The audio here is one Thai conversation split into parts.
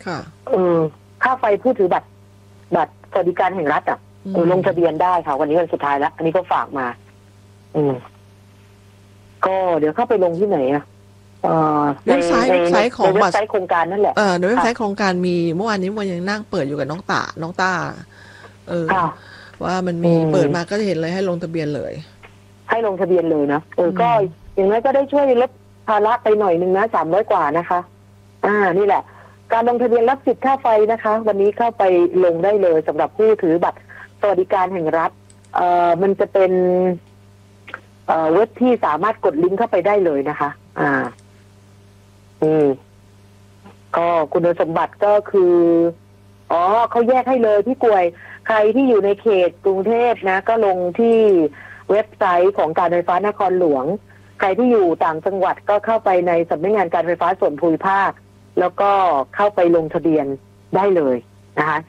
ค่ะค่าไฟผู้ถือบัตรสวัสดิการแห่งรัฐลงทะเบียนได้ค่ะวันนี้วันสุดท้ายแล้วอันนี้ก็ฝากมาก็เดี๋ยวเข้าไปลงที่ไหนเว็บไซต์ของเว็บไซต์โครงการนั่นแหละในเว็บไซต์โครงการมีเมื่อวานนี้มันยังนั่งเปิดอยู่กับน้องต้าว่ามันมีเปิดมาก็จะเห็นเลยให้ลงทะเบียนเลยให้ลงทะเบียนเลยนะก็อย่างนั้นก็ได้ช่วยลดภาระไปหน่อยนึงนะ300 กว่านะคะนี่แหละการลงทะเบียนรับสิทธิ์ค่าไฟนะคะวันนี้เข้าไปลงได้เลยสำหรับผู้ถือบัตรสวัสดิการแห่งรัฐมันจะเป็นเว็บที่สามารถกดลิงก์เข้าไปได้เลยนะคะก็คุณสมบัติก็คือเขาแยกให้เลยพี่กวยใครที่อยู่ในเขตกรุงเทพนะก็ลงที่เว็บไซต์ของการไฟฟ้านครหลวงใครที่อยู่ต่างจังหวัดก็เข้าไปในสำนักงานการไฟฟ้าส่วนภูมิภาคแล้วก็เข้าไปลงทะเบียนได้เลยนะคะ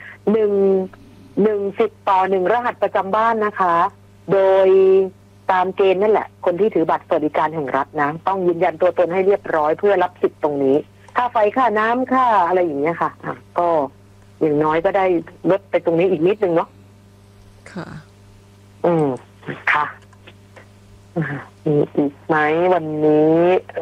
10 ต่อ 1รหัสประจำบ้านนะคะโดยตามเกณฑ์นั่นแหละคนที่ถือบัตรสวัสดิการแห่งรัฐนะต้องยืนยันตัวตนให้เรียบร้อยเพื่อรับสิทธิ์ตรงนี้ค่าไฟค่าน้ำค่าอะไรอย่างเงี้ยค่ะก็อย่างน้อยก็ได้ลดไปตรงนี้อีกนิดนึงเนาะค่ะค่ะมีอีกไหมวันนี้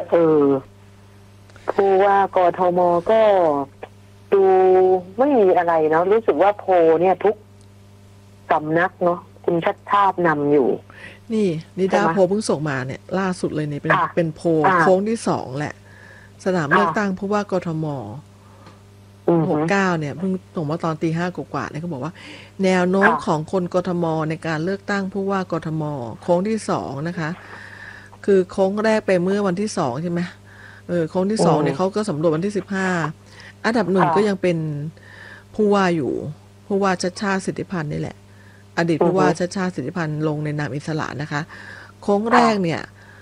ผู้ว่ากทมก็ดูไม่มีอะไรเนาะรู้สึกว่าโพเนี่ยทุกสำนักเนาะคุณชัดชาตินำอยู่นี่นิดาโพเพิ่งส่งมาเนี่ยล่าสุดเลยเนี่ยเป็นโพโค้งที่2แหละสนามเลือกตั้งผู้ว่ากทม69เนี่ยเพิ่งส่งมาตอนตี 5 กว่าเนี่ยเขาบอกว่าแนวโน้มของคนกทมในการเลือกตั้งผู้ว่ากทมโค้งที่2นะคะคือโค้งแรกไปเมื่อวันที่2ใช่ไหมโค้งที่2เนี่ยเขาก็สำรวจวันที่15อันดับ1ก็ยังเป็นผู้ว่าอยู่ผู้ว่าชัชชาติสิทธิพันธ์นี่แหละอดีตผู้ว่าชัชชาติสิทธิพันธ์ลงในนามอิสระนะคะโค้งแรกเนี่ย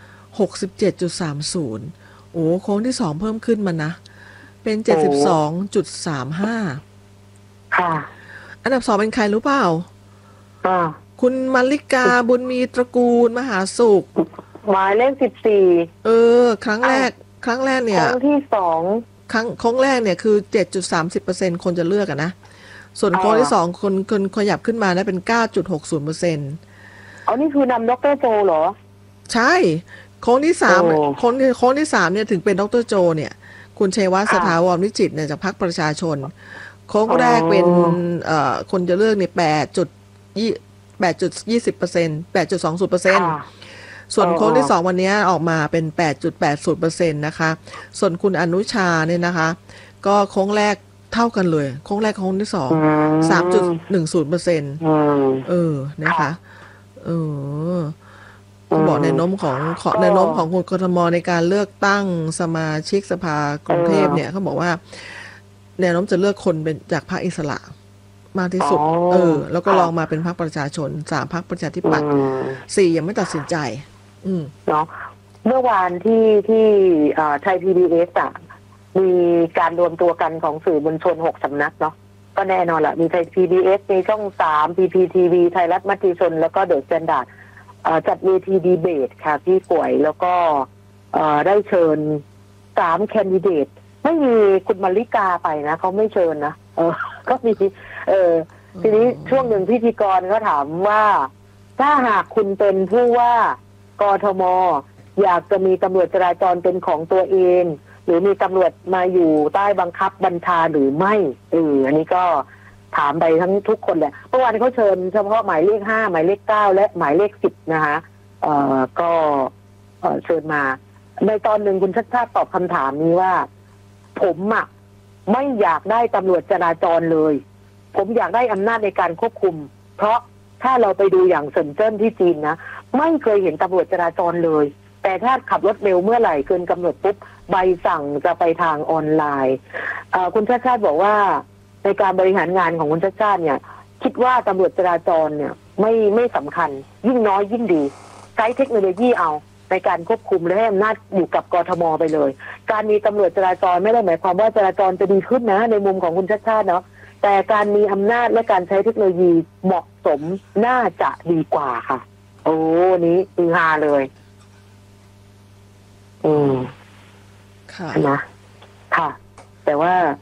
67.30 โอ้โค้งที่2เพิ่มขึ้นมานะเป็น 72.35 ค่ะอันดับ2เป็นใครรู้เปล่าคุณมาริกาบุญมีตระกูลมหาสุขหมายเลข14 ครั้งแรกเนี่ยครั้งที่2 โค้งแรกเนี่ยคือ 7.30% คนจะเลือกนะส่วนโค้งที่2คนขยับขึ้นมาได้เป็น 9.60% นี่คือนำดร.โจเหรอใช่โค้งที่3โค้งที่3เนี่ยถึงเป็นดร.โจเนี่ยคุณชัยวัฒน์สถาวรวิจิตรเนี่ยจากพรรคประชาชนโค้งแรกเป็นคนจะเลือกเนี่ย 8.20% 8.20%ส่วนโค้งที่2วันนี้ออกมาเป็น 8.80% นะคะส่วนคุณอนุชาเนี่ยนะคะก็โค้งแรกเท่ากันเลยโค้งแรกโค้งที่2 3.10% นะคะก็บอกแนวโน้มของคนกทมในการเลือกตั้งสมาชิกสภากรุงเทพเนี่ยเขาบอกว่าแนวโน้มจะเลือกคนเป็นจากพรรคอิสระมากที่สุดแล้วก็ลองมาเป็นพรรคประชาชน3พรรคประชาธิปัตย์4ยังไม่ตัดสินใจเนาะเมื่อวานที่ไทย PBS มีการรวมตัวกันของสื่อมวลชน6สำนักเนาะก็แน่นอนละมีไทย PBS มีช่อง3 PPTV ไทยรัฐมติชนแล้วก็เดอะสแตนดาร์ดจัดเวทีดีเบตค่ะพี่ป่วยแล้วก็ได้เชิญ3แคนดิเดตไม่มีคุณมาริกาไปนะเขาไม่เชิญนะก็มีทีนี้ช่วงหนึ่งพิธีกรก็ถามว่าถ้าหากคุณเป็นผู้ว่ากทมอยากจะมีตำรวจจราจรเป็นของตัวเองหรือมีตำรวจมาอยู่ใต้บังคับบัญชาหรือไม่อันนี้ก็ถามไปทั้งทุกคนแหละเมื่อวานเขาเชิญเฉพาะหมายเลข5หมายเลข9และหมายเลข10นะคะก็เชิญมาในตอนหนึ่งคุณชัชชาติตอบคำถามนี้ว่าผมไม่อยากได้ตำรวจจราจรเลยผมอยากได้อำนาจในการควบคุมเพราะถ้าเราไปดูอย่างเซินเจิ้นที่จีนนะไม่เคยเห็นตำรวจจราจรเลยแต่ถ้าขับรถเร็วเมื่อไหร่เกินกำหนดปุ๊บใบสั่งจะไปทางออนไลน์คุณชัชชาติบอกว่าในการบริหารงานของคุณชัชชาติเนี่ยคิดว่าตำรวจจราจรเนี่ยไม่สำคัญยิ่งน้อยยิ่งดีใช้เทคโนโลยีเอาในการควบคุมและให้อำนาจอยู่กับกทมไปเลยการมีตำรวจจราจรไม่ได้หมายความว่าจราจรจะดีขึ้นนะในมุมของคุณชัชชาติเนาะแต่การมีอำนาจและการใช้เทคโนโลยีเหมาะสมน่าจะดีกว่าค่ะนี้คือฮาเลยค่ะนะค่ะแต่ว่า